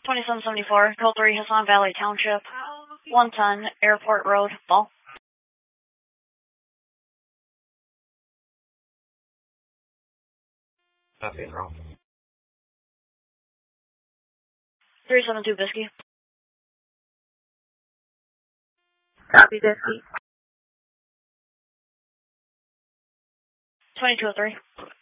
2774, Code 3, Hassan Valley Township, 110, Airport Road, Ball. Copy, roll. 372 Bisky. Copy, Bisky. 2203.